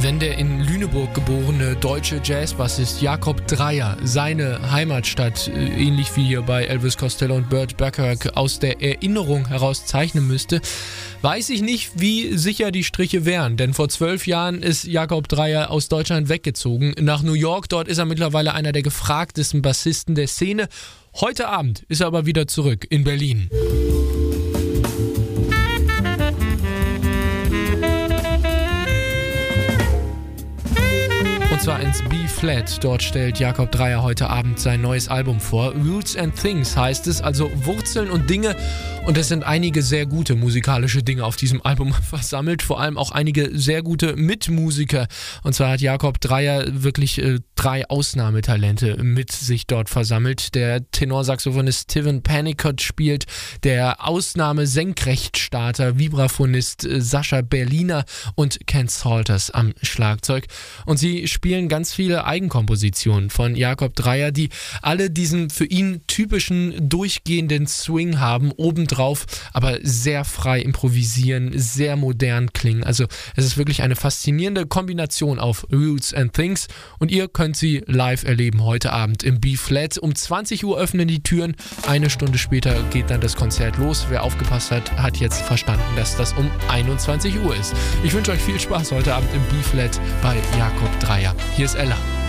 Wenn der in Lüneburg geborene deutsche Jazzbassist Jakob Dreyer seine Heimatstadt, ähnlich wie hier bei Elvis Costello und Burt Bacharach, aus der Erinnerung heraus zeichnen müsste, weiß ich nicht, wie sicher die Striche wären. Denn vor 12 Jahren ist Jakob Dreyer aus Deutschland weggezogen nach New York. Dort ist er mittlerweile einer der gefragtesten Bassisten der Szene. Heute Abend ist er aber wieder zurück in Berlin. Und zwar ins B-Flat. Dort stellt Jakob Dreyer heute Abend sein neues Album vor. Roots and Things heißt es, also Wurzeln und Dinge. Und es sind einige sehr gute musikalische Dinge auf diesem Album versammelt. Vor allem auch einige sehr gute Mitmusiker. Und zwar hat Jakob Dreyer wirklich 3 Ausnahmetalente mit sich dort versammelt. Der Tenorsaxophonist Steven Panicott spielt, der Ausnahme-Senkrechtstarter, Vibraphonist Sascha Berliner und Ken Salters am Schlagzeug. Und sie spielen ganz viele Eigenkompositionen von Jakob Dreyer, die alle diesen für ihn typischen durchgehenden Swing haben, obendrauf aber sehr frei improvisieren, sehr modern klingen. Also es ist wirklich eine faszinierende Kombination auf Roots and Things und ihr könnt sie live erleben heute Abend im B-Flat. Um 20 Uhr öffnen die Türen, 1 Stunde später geht dann das Konzert los. Wer aufgepasst hat, hat jetzt verstanden, dass das um 21 Uhr ist. Ich wünsche euch viel Spaß heute Abend im B-Flat bei Jakob Dreyer. Hier ist Ella.